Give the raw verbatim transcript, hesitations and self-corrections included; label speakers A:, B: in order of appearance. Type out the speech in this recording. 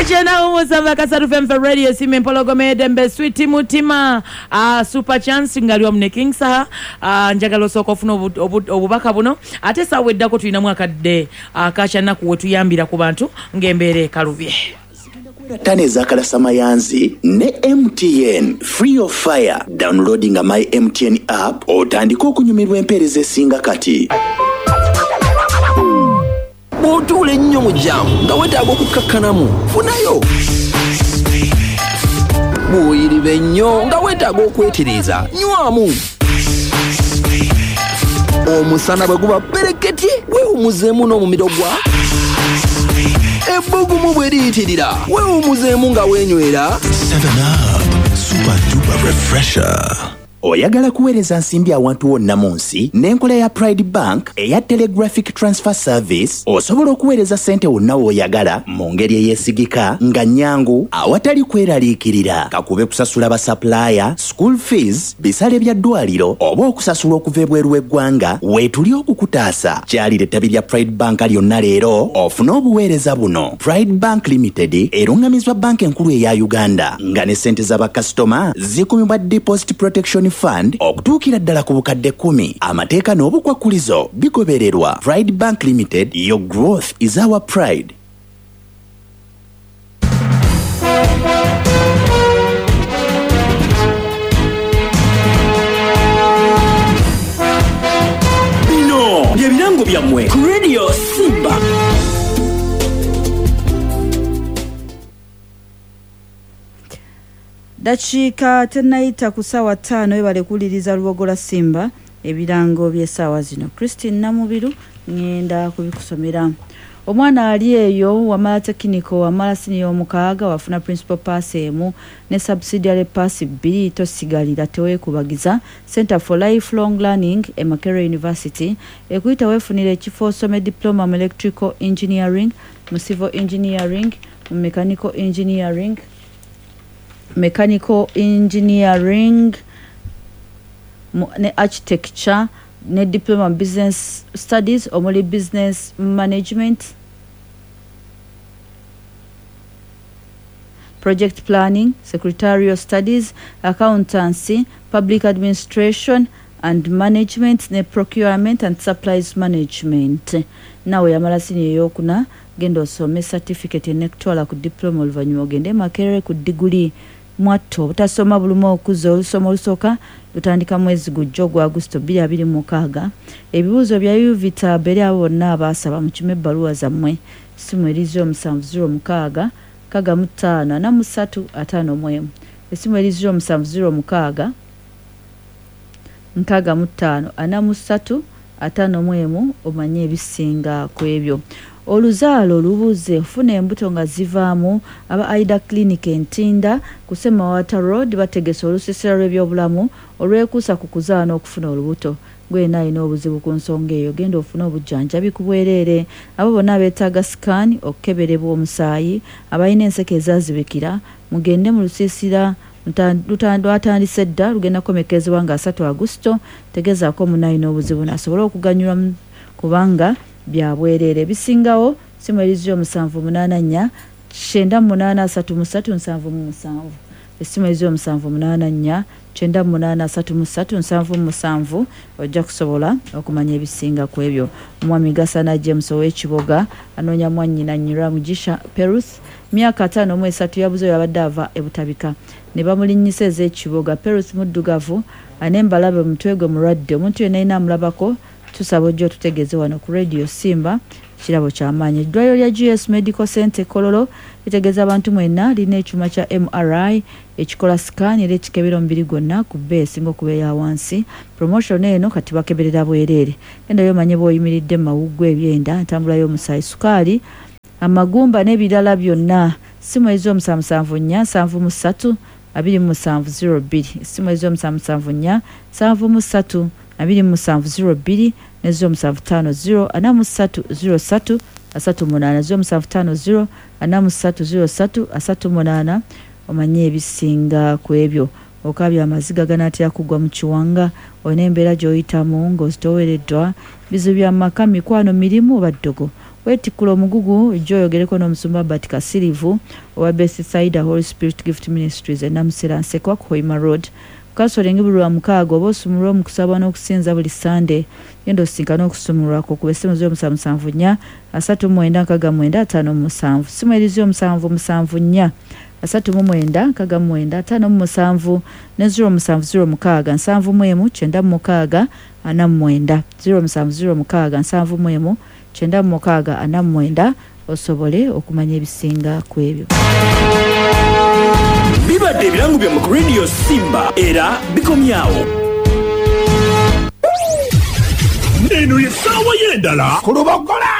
A: Kachena umusamba kasatu F M for radio sime mpologome dembe sweet mutima uh, super chance ngali omne king saha uh, njagalo soko funo obubaka buno ate sawedda ko tulina mwakadde uh, kachana ku wetuyambira ku bantu ngembere kalubye
B: Tane zakala samayanzi ne M T N free of fire downloading a my M T N app otandika okunyumirwa empeereza esinga kati
C: Botule nnyo mu jam nga wetaaga okukakkanamu funayo buyiribe nnyo nga wetaaga okwetereza nywamu omusana bwe guba pereketye weewumuzeemu n'omumiro gwa ebbugumu bwe liyitirira weewumuzeemu nga weenywera
D: seven up super duper refresher.
B: Oyagala kuweereza nsimbi awantu wonna mu nsi n'enkola ya Pride Bank eya Telegraphic Transfer Service osobola okuweereza ssente wonna w'oyagala mu ngeri eyeesigika nga nnyangu awatali kweraliikirira kakube kusasula ba supplier, school fees, bisale bya ddwaliro oba okusasula okuva ebweru w'eggwanga weetuli okukutaasa kyalira ettabi lya Pride Bank lyonna leero ofune obuweereza buno. Pride Bank Limited erungamizwa banka enkulu eya Uganda nga ne ssente z'abakasitoma zikumibwa Deposit Protection Fund okutuukira ddala ku bukadde kumi amateeka n'obukwakulizo bigobererwa. Pride Bank Limited, your growth is our pride.
E: Bino byebirango byammwe ku Radio Simba.
F: Dakiika tenayita ku ssaawa ttaano ebale kuliriza Lubogola Simba ebirango by'essaawa zino. Christine Namubiru ngenda kubikusomera. Omwana ali eyo wamala tekiniko wamala siniya omukaaga wafuna principal pass emu ne subsidiary pass bbiri tosigalira teweekubagiza. Center for Lifelong Learning e Makerere University ekuyita weefunira ekifo osome diploma mu electrical engineering, mu civil engineering, mu mechanical engineering mechanical engineering ne architecture ne diploma business studies omuli business management, project planning, secretarial studies, accountancy, public administration and management ne procurement and supplies management. Nawe yamala siniya eyokuna genda osome certificate enekutwala ku diploma oluvannyuma ogende Makerere ku diguli mwatto butasoma bulumu okuza olusoma olusooka lutandika mwezi gujjo gwa Agusto bbiri abiri mu mukaaga. Ebibuuzo bya Uvita beri abo bonna abaasaba mu kime ebbaluwa zammwe essimu erizo omusanvu ziro mukaaga kaga mu ttaano ana mu ssatu ataano mu emu essimu erizo omusanvu ziro mukaaga nkaaga mu ttaano ana mu ssatu ataano mu emu omanye ebisinga ku ebyo. Oluzaalo olubuze funa embuto nga zivaamu aba Aida Clinic Entinda ku Semawata Road bategese olusisira lw'ebyobulamu olwekuusa ku kuzaana okufuna olubuto. Gwena alina obuzibu ku nsonga eyo genda ofuna obujjanjabi ku bwereere. Abo bonna beetaaga sikaani okukeberebwa omusaayi abalina enseke ezaazibikira mugende mu lusiisira lwatandise dda lugenda kukomekerezebwa nga asatu Agusto tegezaako omunaalina obuzibu n'asobola okuganyulwa kubanga bya bwereere bisingawo simu erizo omusanvu munaana nnya kyenda munaana asatu mu ssatu nsanvu mu musanvu essimu erizo omusanvu munaana nnya kyenda munaana asatu mu ssatu nsanvu mu musanvu ojja kusobola okumanya ebisinga ku ebyo. Omwami Gasana James ow'Ekiboga anoonya mwannyina Nyira Mugisha Peruth myaka ataano mu esatu yabuze yabadde ava ebutabika ne bamulinnyisa ez'Ekiboga. Peruth muddugavu anembalabe omutwe gwe mulwadde omuntu yenna ayina amulabako tusaba ojja tutegeeze wano ku Radio Simba kirabo ky'amaanyi. Eddwaliro lya G S Medical Center Kololo litegeeza abantu mwenna lina ekyuma kya M R I ekikola scan era ekikebera omubiri gwonna ku bbe esinga okuba eya wansi. Promotion eno kati bakeberera bwereere. Genda yomanye bw'oyimiridde mu mawuggwe ebyenda ntambula y'omusaayi sukaali amagumba n'ebirala byonna. Simu ez'omusanvu musanvu nnya nsanvu mu ssatu abiri mu musanvu ziro bbiri simu ez'omusanvu musanvu nnya nsanvu mu ssatu abiri mu musanvu ziro bbiri nezo musanvu ttaano ziro ana mu ssatu ziro ssatu asatu munaana zo musanvu ttaano ziro ana mu ssatu ziro ssatu asatu munaana omanye ebisinga ku ebyo. Okabya amaziga ganaatera kugwa mu kiwanga olina embeera gy'oyitamu ng'ozitowereddwa bizibu bya maka mikwano mirimu oba ddogo wetikula omugugu gyoyogereko n'omusumba Albert Kasirivu owa Best Side Holy Spirit Gift Ministries enamusera nsekwa ku Hoima Road kasolenga bulwa mukaaga oba osumulwa mu kusaba n'okusinza buli Sunday yendo sinkana okusumulwako ku besimu zero musanvu musanvu nnya asatu mu mwenda nkaga mu mwenda ataano mu musanvu simu erizo musanvu musanvu nnya asatu mu mwenda nkaga mu mwenda ataano mu musanvu ne zero musanvu zero mukaaga nsanvu mu emu kyenda mu mukaaga ana mu mwenda zero musanvu zero mukaaga nsanvu mu emu kyenda mu mukaaga ana mu mwenda osobole okumanya ebisinga ku ebyo.
E: Bibadde ebirango bya mu Radio Simba era bikomyawo.
D: Neno ye sawa yendala.
C: Kulubogola